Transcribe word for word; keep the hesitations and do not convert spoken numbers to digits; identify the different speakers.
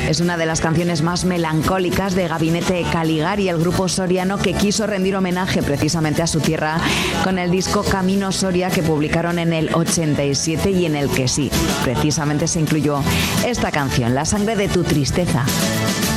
Speaker 1: Es una de las canciones más melancólicas de Gabinete Caligari, el grupo soriano que quiso rendir homenaje precisamente a su tierra con el disco Camino Soria que publicaron en el ochenta y siete y en el que sí, precisamente se incluyó esta canción, La sangre de tu tristeza.